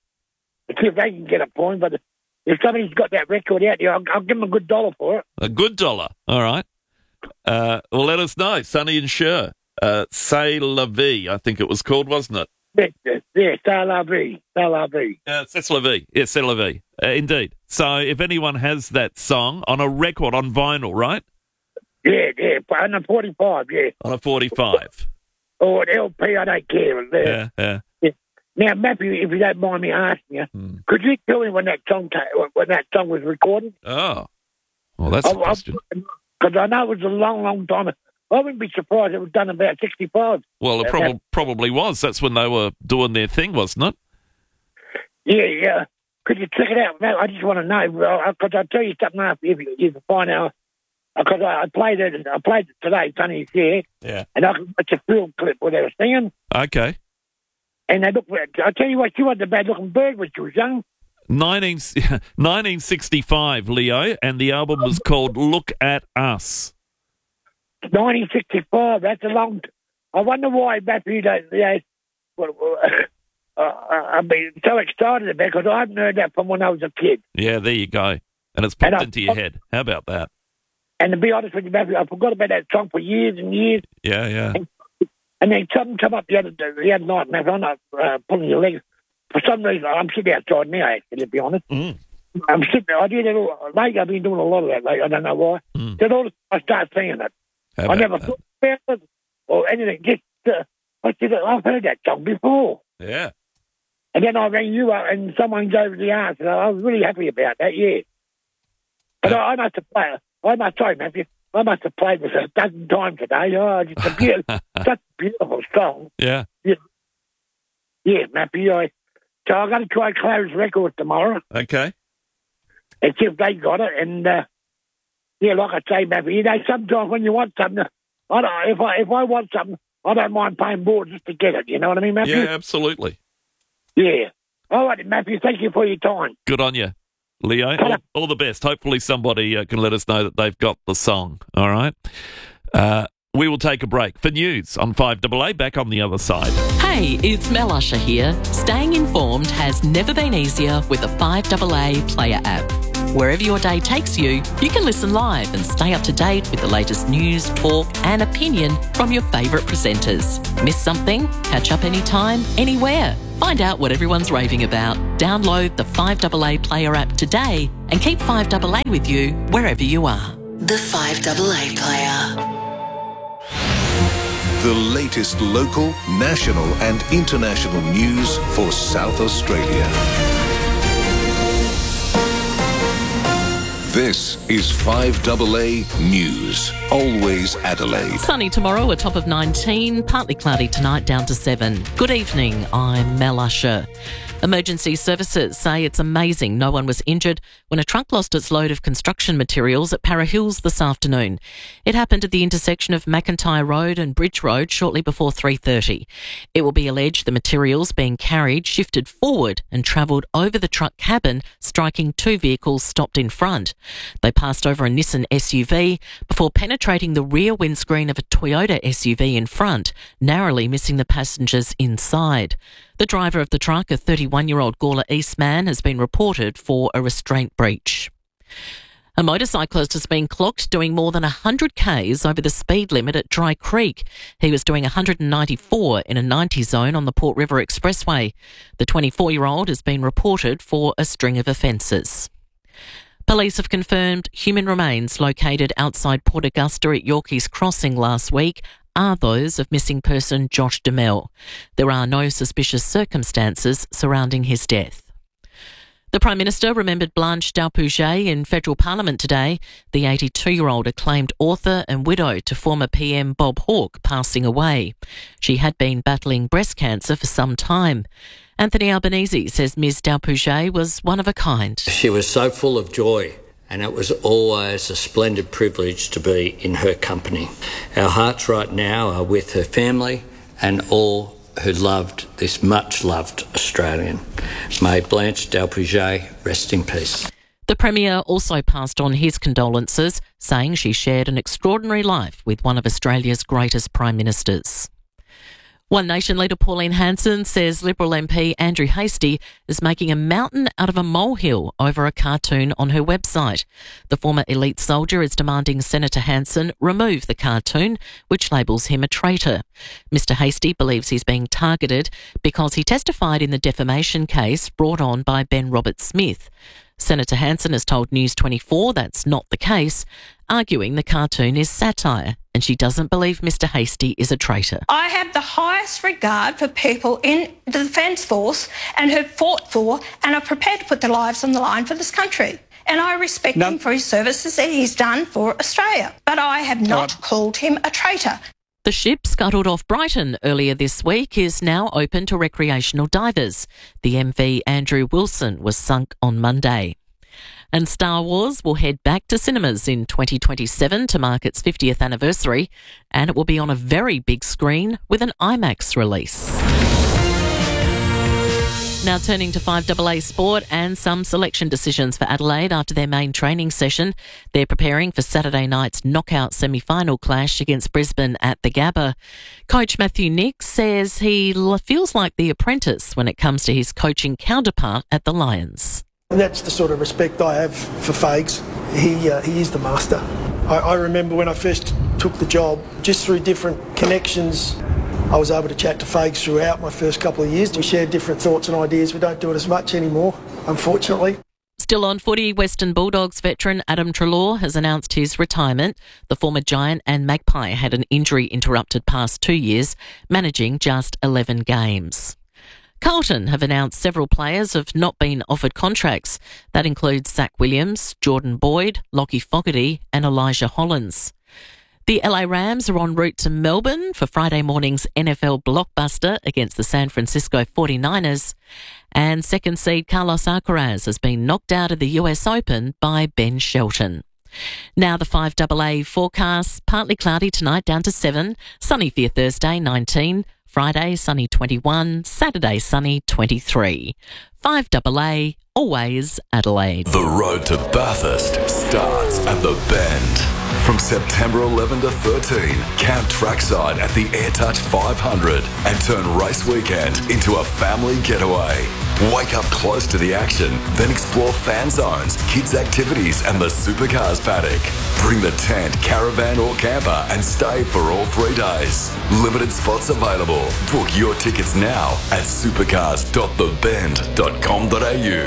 see if they can get a point, but if somebody's got that record out there, I'll, I'll give them a good dollar for it. a good dollar. All right. Uh, well, let us know. Sonny and Cher. Uh, C'est la vie, I think it was called, wasn't it? Yeah, yeah, C'est la vie, C'est la vie. Uh, C'est la vie. Yeah, C'est la vie. Uh, indeed. So if anyone has that song on a record, on vinyl, right? Yeah, yeah, on a forty-five, yeah. On a forty-five. Or an L P, I don't care. Yeah, yeah. yeah. Now, Matthew, if you don't mind me asking you, Hmm. could you tell me when that song ta- when that song was recorded? Oh. Well, that's a question. Because I know it was a long, long time. I wouldn't be surprised if it was done about sixty-five. Well, it Uh, prob- probably was. That's when they were doing their thing, wasn't it? Yeah, yeah. Could you check it out? No, I just want to know because I'll tell you something after if you, you can find out. Because I, I played it, I played it today, Sonny Cher, Yeah. and I can watch a film clip where they were singing, Okay. and they look. I tell you what, she wasn't a bad-looking bird when she was young. nineteen, nineteen sixty-five, Leo, and the album was called Look at Us. nineteen sixty-five. That's a long. T- I wonder why Matthew don't. You know, well, well, uh, I've been so excited about it because I haven't heard that from when I was a kid. Yeah, there you go. And it's popped And I- into your head. How about that? And to be honest with you, Matthew, I forgot about that song for years and years. Yeah, yeah. And then something come up the other day, the other night, Matthew. I'm not uh, pulling your legs. For some reason, I'm sitting outside now, actually, to be honest. Mm. I'm sitting there. I did it all. Lately, I've been doing a lot of that lately. I don't know why. Mm. Then all of a sudden, I start singing it. How I about never that? thought about it or anything. Just, uh, I said, I've heard that song before. Yeah. And then I rang you up and someone gave the answer. I was really happy about that, yeah. But I, I must have played, I must say, Matthew, I must have played this a dozen times today. Oh, it's a beautiful, such a beautiful song. Yeah. Yeah, yeah Matthew. I, so I'm going to try Clara's record tomorrow Okay. and see if they got it. And, uh, yeah, like I say, Matthew, you know, sometimes when you want something, I don't, if I if I want something, I don't mind paying more just to get it. You know what I mean, Matthew? Yeah, absolutely. Yeah. All right, Matthew, thank you for your time. Good on you, Leo. All, all the best. Hopefully somebody uh, can let us know that they've got the song, all right? Uh, we will take a break for news on five A A, back on the other side. Hey, it's Mel Usher here. Staying informed has never been easier with the five A A Player app. Wherever your day takes you, you can listen live and stay up to date with the latest news, talk and opinion from your favourite presenters. Miss something? Catch up anytime, anywhere. Find out what everyone's raving about. Download the five A A Player app today and keep five A A with you wherever you are. The five A A Player. The latest local, national and international news for South Australia. This is five A A News. Always Adelaide. Sunny tomorrow, a top of nineteen. Partly cloudy tonight, down to seven. Good evening, I'm Mel Usher. Emergency services say it's amazing no one was injured when a truck lost its load of construction materials at Para Hills this afternoon. It happened at the intersection of McIntyre Road and Bridge Road shortly before three thirty. It will be alleged the materials being carried shifted forward and travelled over the truck cabin, striking two vehicles stopped in front. They passed over a Nissan S U V before penetrating the rear windscreen of a Toyota S U V in front, narrowly missing the passengers inside. The driver of the truck, a thirty-one-year-old Gawler East man, has been reported for a restraint breach. A motorcyclist has been clocked doing more than one hundred kays over the speed limit at Dry Creek. He was doing one hundred ninety-four in a ninety zone on the Port River Expressway. The twenty-four-year-old has been reported for a string of offences. Police have confirmed human remains located outside Port Augusta at Yorkeys Crossing last week are those of missing person Josh Demel. There are no suspicious circumstances surrounding his death. The Prime Minister remembered Blanche Dalpouget in Federal Parliament today, the eighty-two-year-old acclaimed author and widow to former P M Bob Hawke passing away. She had been battling breast cancer for some time. Anthony Albanese says Miz Dalpouget was one of a kind. She was so full of joy, and it was always a splendid privilege to be in her company. Our hearts right now are with her family and all who loved this much-loved Australian. May Blanche Dalpouget rest in peace. The Premier also passed on his condolences, saying she shared an extraordinary life with one of Australia's greatest Prime Ministers. One Nation leader Pauline Hanson says Liberal M P Andrew Hastie is making a mountain out of a molehill over a cartoon on her website. The former elite soldier is demanding Senator Hanson remove the cartoon, which labels him a traitor. Mister Hastie believes he's being targeted because he testified in the defamation case brought on by Ben Roberts-Smith. Senator Hanson has told News twenty-four that's not the case, arguing the cartoon is satire and she doesn't believe Mister Hastie is a traitor. I have the highest regard for people in the Defence Force and who've fought for and are prepared to put their lives on the line for this country. And I respect no. him for his services that he's done for Australia. But I have not oh. called him a traitor. The ship scuttled off Brighton earlier this week is now open to recreational divers. The M V Andrew Wilson was sunk on Monday. And Star Wars will head back to cinemas in twenty twenty-seven to mark its fiftieth anniversary, and it will be on a very big screen with an IMAX release. Now turning to five A A Sport and some selection decisions for Adelaide after their main training session. They're preparing for Saturday night's knockout semi-final clash against Brisbane at the Gabba. Coach Matthew Nicks says he feels like the apprentice when it comes to his coaching counterpart at the Lions. And that's the sort of respect I have for Fags. He uh, he is the master. I, I remember when I first took the job, just through different connections, I was able to chat to Fags throughout my first couple of years. We shared different thoughts and ideas. We don't do it as much anymore, unfortunately. Still on footy, Western Bulldogs veteran Adam Treloar has announced his retirement. The former Giant and Magpie had an injury-interrupted past two years, managing just eleven games. Carlton have announced several players have not been offered contracts. That includes Zach Williams, Jordan Boyd, Lockie Fogarty and Elijah Hollins. The L A Rams are en route to Melbourne for Friday morning's N F L blockbuster against the San Francisco forty-niners. And second seed Carlos Alcaraz has been knocked out of the U S Open by Ben Shelton. Now the five A A forecast, partly cloudy tonight down to seven, sunny for your Thursday nineteen, Friday, sunny twenty-one. Saturday, sunny twenty-three. five A A, always Adelaide. The road to Bathurst starts at the Bend. From September eleventh to thirteenth, camp trackside at the AirTouch five hundred and turn race weekend into a family getaway. Wake up close to the action, then explore fan zones, kids' activities and the supercars paddock. Bring the tent, caravan or camper and stay for all three days. Limited spots available. Book your tickets now at supercars dot the bend dot com dot a u.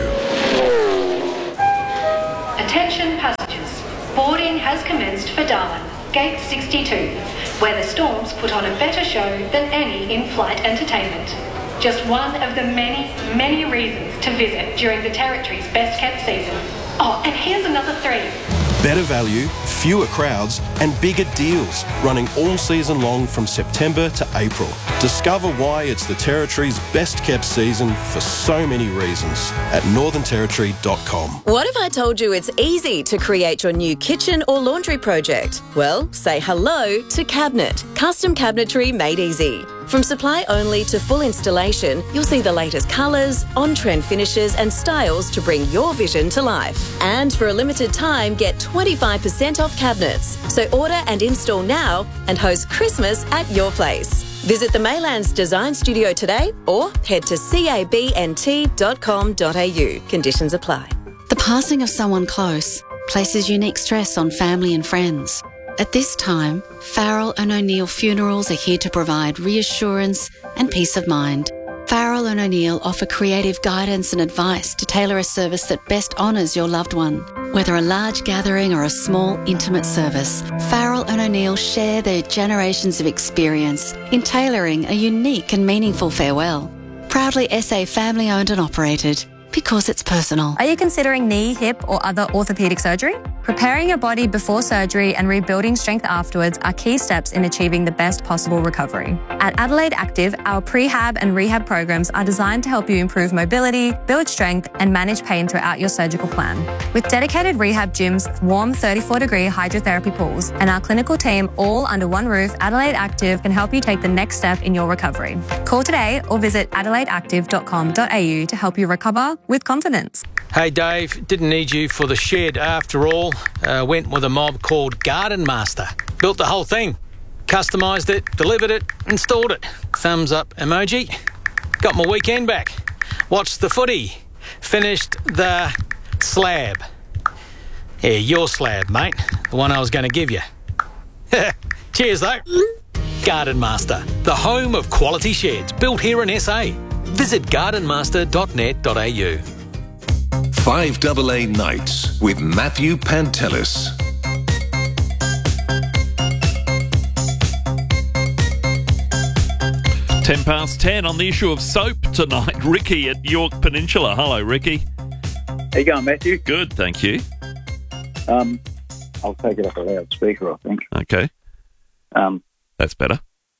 Attention passengers. Boarding has commenced for Darwin, Gate sixty-two, where the Storms put on a better show than any in-flight entertainment. Just one of the many, many reasons to visit during the Territory's best-kept season. Oh, and here's another three. Better value, fewer crowds and bigger deals running all season long from September to April. Discover why it's the Territory's best kept season for so many reasons at northern territory dot com. What if I told you it's easy to create your new kitchen or laundry project? Well, say hello to Cabinet. Custom cabinetry made easy. From supply only to full installation, you'll see the latest colours, on-trend finishes and styles to bring your vision to life. And for a limited time, get twenty-five percent off cabinets. So order and install now and host Christmas at your place. Visit the Maylands Design Studio today or head to cabnt dot com dot a u. Conditions apply. The passing of someone close places unique stress on family and friends. At this time, Farrell and O'Neill Funerals are here to provide reassurance and peace of mind. Farrell and O'Neill offer creative guidance and advice to tailor a service that best honours your loved one. Whether a large gathering or a small, intimate service, Farrell and O'Neill share their generations of experience in tailoring a unique and meaningful farewell. Proudly S A family owned and operated, because it's personal. Are you considering knee, hip or other orthopaedic surgery? Preparing your body before surgery and rebuilding strength afterwards are key steps in achieving the best possible recovery. At Adelaide Active, our prehab and rehab programs are designed to help you improve mobility, build strength and manage pain throughout your surgical plan. With dedicated rehab gyms, warm thirty-four degree hydrotherapy pools and our clinical team all under one roof, Adelaide Active can help you take the next step in your recovery. Call today or visit adelaide active dot com dot a u to help you recover with confidence. Hey Dave, didn't need you for the shed after all. Uh, went with a mob called Garden Master. Built the whole thing. Customised it, delivered it, installed it. Thumbs up emoji. Got my weekend back. Watched the footy. Finished the slab. Yeah, your slab, mate. The one I was going to give you. Cheers though. Garden Master, the home of quality sheds built here in S A. Visit garden master dot net dot a u. five A A Nights with Matthew Pantelis. Ten past ten on the issue of soap tonight. Ricky at York Peninsula. Hello, Ricky. How you going, Matthew? Good, thank you. Um, I'll take it off a loudspeaker, I think. Okay. Um, That's better.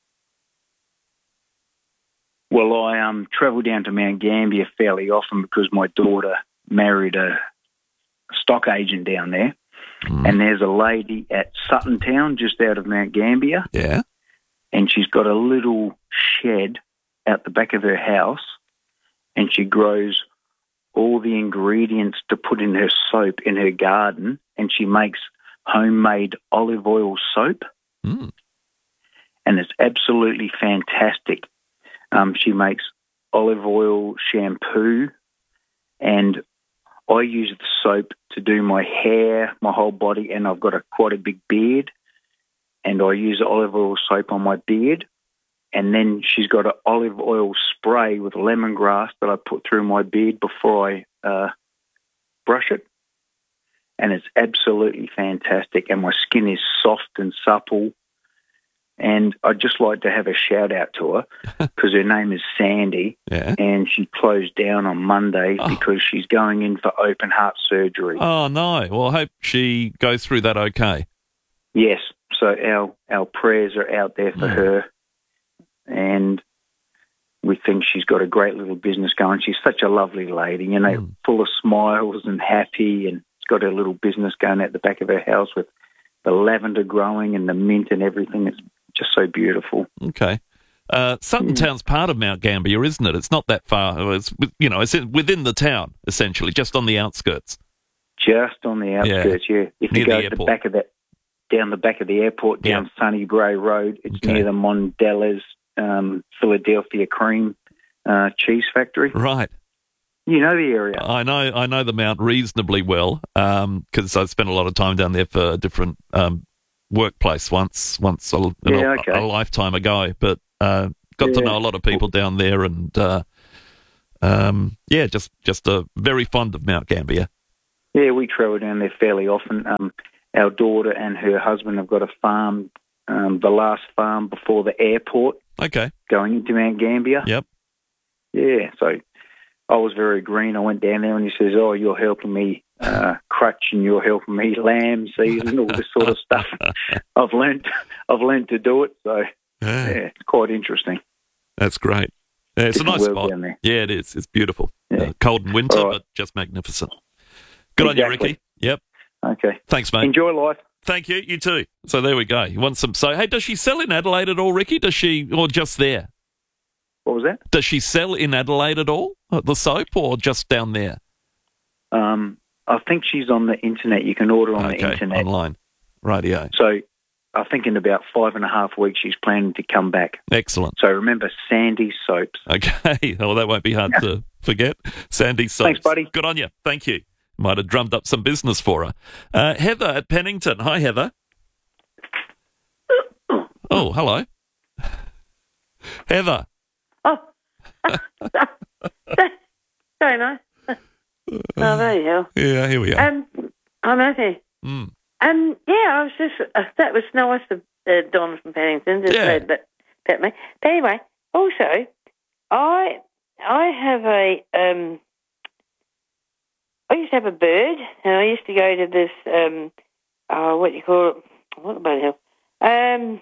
Well, I um travel down to Mount Gambier fairly often because my daughter married a stock agent down there. Mm. And there's a lady at Sutton Town, just out of Mount Gambier. Yeah. And she's got a little shed out the back of her house, and she grows all the ingredients to put in her soap in her garden, and she makes homemade olive oil soap. Mm. And it's absolutely fantastic. Um, she makes olive oil shampoo, and I use the soap to do my hair, my whole body, and I've got a quite a big beard, and I use olive oil soap on my beard. And then she's got an olive oil spray with lemongrass that I put through my beard before I uh, brush it. And it's absolutely fantastic. And my skin is soft and supple. And I'd just like to have a shout out to her because her name is Sandy. Yeah. And she closed down on Monday oh. because she's going in for open heart surgery. Oh, no. Well, I hope she goes through that okay. Yes. So our, our prayers are out there for mm. her. And we think she's got a great little business going. She's such a lovely lady, you know, mm. full of smiles and happy, and she's got her little business going at the back of her house with the lavender growing and the mint and everything. It's just so beautiful. Okay. Uh, Sutton Town's part of Mount Gambier, isn't it? It's not that far. It's, you know, it's within the town, essentially, just on the outskirts. Just on the outskirts, yeah. yeah. If Near you go the to the airport. back of that, down the back of the airport, down Yeah. Sunnybray Road, it's Okay. near the Mondelez um, Philadelphia Cream uh, Cheese Factory. Right. You know the area. I know I know the Mount reasonably well because I spent a lot of time down there for a different um, workplace once, once a, Yeah, a, okay. a lifetime ago. But uh, got to Yeah. know a lot of people down there, and uh, um, yeah, just just uh, very fond of Mount Gambier. Yeah, we travel down there fairly often. Um, our daughter and her husband have got a farm, um, the last farm before the airport, Okay. going into Mount Gambier. Yep. Yeah, so I was very green. I went down there and he says, "Oh, you're helping me uh, crutch and you're helping me lamb seed and all this sort of stuff." I've learnt, I've learnt to do it, so Yeah. yeah, it's quite interesting. That's great. Yeah, it's a Different nice world spot. down there. Yeah, it is. It's beautiful. Uh, cold in winter, All right. but just magnificent. Good on you, Exactly. Ricky. Yep. Okay. Thanks, mate. Enjoy life. Thank you. You too. So there we go. You want some? So hey, does she sell in Adelaide at all, Ricky? Does she, or just there? What was that? Does she sell in Adelaide at all? uh, The soap, or just down there? Um, I think she's on the internet. You can order on Okay, the internet. online. Rightio. So I think in about five and a half weeks she's planning to come back. Excellent. So remember Sandy Soaps. Okay. Well, that won't be hard to forget. Sandy Soaps. Thanks, buddy. Good on you. Thank you. Might have drummed up some business for her. Uh, Heather at Pennington. Hi, Heather. Oh, hello. Heather. Oh. Sorry, mate. Oh, there you go. Yeah, here we are. Um, I'm okay. Mm. Um, yeah, I was just, uh, that was nice of uh, Don from Pennington to Yeah. say that about me. But anyway, also, I I have a, um, I used to have a bird, and I used to go to this, um, oh, what do you call it? What the bloody hell? Um,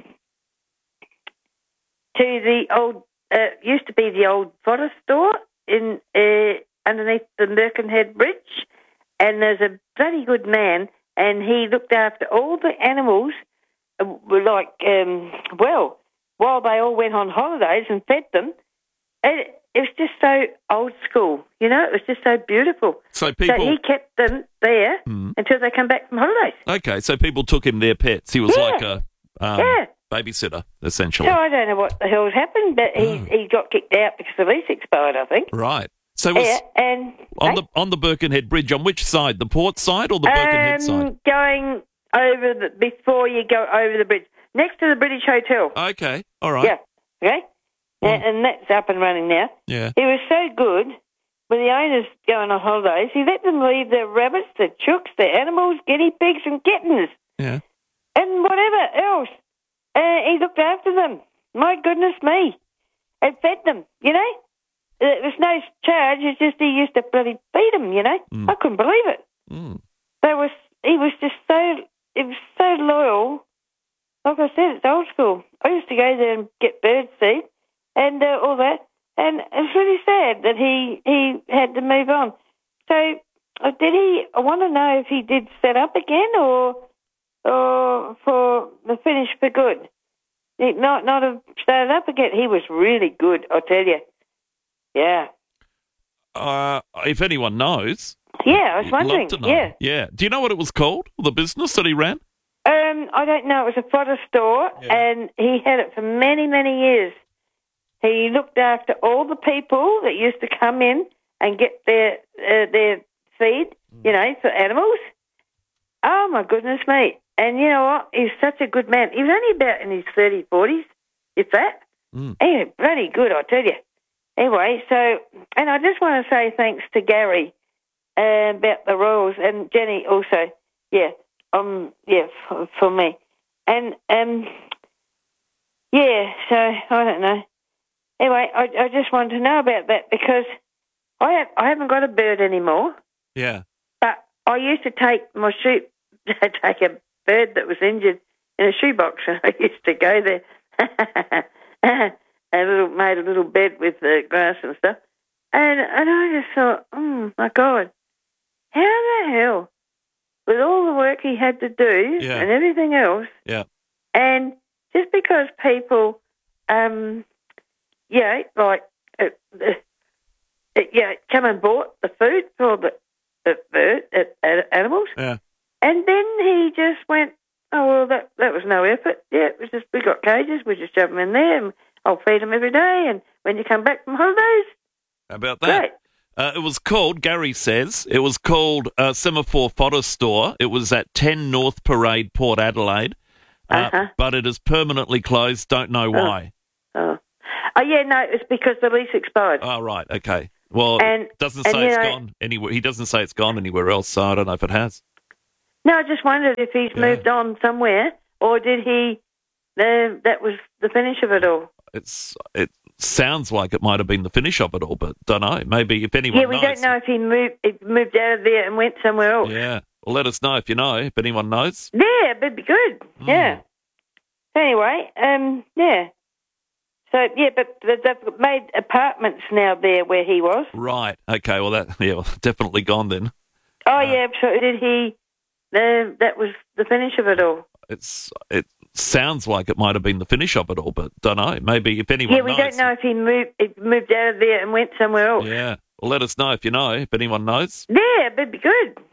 to the old, uh, used to be the old fodder store in uh, underneath the Birkenhead Bridge, and there's a bloody good man, and he looked after all the animals, uh, were like, um, well, while they all went on holidays and fed them. It, it was just so old school, you know. It was just so beautiful. So people- So he kept them there Mm. until they come back from holidays. Okay, so people took him their pets. He was Yeah. like a um, Yeah. babysitter, essentially. So I don't know what the hell's happened, but he he got kicked out because the lease expired, I think. Right. So it was Yeah, and on eh? the on the Birkenhead Bridge, on which side? The port side or the Birkenhead side? um, going over the before you go over the bridge, next to the British Hotel. Okay, all right. Yeah, okay, and, and that's up and running now. Yeah. He was so good when the owners going on holidays. He let them leave their rabbits, their chooks, their animals, guinea pigs, and kittens, Yeah. and whatever else. Uh, he looked after them. My goodness me, and fed them. You know. There was no charge. It's just he used to bloody feed them, you know. Mm. I couldn't believe it. Mm. There was he was just so it was so loyal. Like I said, it's old school. I used to go there and get bird seed and uh, all that, and it's really sad that he he had to move on. So uh, did he? I want to know if he did set up again or or for the finish for good. He not not have started up again. He was really good, I tell you. Yeah. Uh, if anyone knows, Yeah, I was I'd wondering. love to know. Yeah. Yeah. Do you know what it was called? The business that he ran? Um, I don't know. It was a fodder store, and he had it for many, many years. He looked after all the people that used to come in and get their uh, their feed, you know, for animals. Oh, my goodness me. And you know what? He's such a good man. He was only about in his thirties, forties, if that. Mm. He was bloody good, I tell you. Anyway, so, and I just want to say thanks to Gary uh, about the Royals and Jenny also. Yeah, um, yeah, for, for me. And, um, yeah, so I don't know. Anyway, I, I just wanted to know about that because I have, I haven't got a bird anymore, Yeah. but I used to take my shoe, take a bird that was injured in a shoebox, and I used to go there. And little, made a little bed with the grass and stuff. And and I just thought, oh, my God, how the hell, with all the work he had to do Yeah. and everything else, Yeah. and just because people um, yeah, like, uh, uh, uh, yeah, come and bought the food for the, the bird, uh, uh, animals. Yeah. And then he just went, oh, well, that, that was no effort. Yeah, it was just, we got cages, we just shove them in there, and I'll feed them every day, and when you come back from holidays, how about that? great. Uh, it was called, Gary says, it was called uh, Semaphore Fodder Store. It was at ten North Parade, Port Adelaide. Uh, Uh-huh. But it is permanently closed. Don't know why. Oh. Oh, yeah, no, it was because the lease expired. Oh, right. Okay. Well, And- it doesn't and, say you it's know- gone anywhere. He doesn't say it's gone anywhere else, so I don't know if it has. No, I just wondered if he's moved on somewhere, or did he, uh, that was the finish of it all. It's It sounds like it might have been the finish of it all, but don't know. Maybe if anyone Yeah, we knows. don't know if he moved, he moved out of there and went somewhere else. Yeah. Well, let us know if you know, if anyone knows. Yeah, that'd be good. Hmm. Yeah. Anyway, um, yeah. So, yeah, but th- they've made apartments now there where he was. Right. Okay. Well, that yeah, well, definitely gone then. Oh, yeah, so did he, uh, that was the finish of it all. It's It sounds like it might have been the finish of it all, but don't know. Maybe if anyone Yeah, we knows. don't know if he moved, he moved out of there and went somewhere else. Yeah. Well, let us know if you know, if anyone knows. Yeah, that'd be good.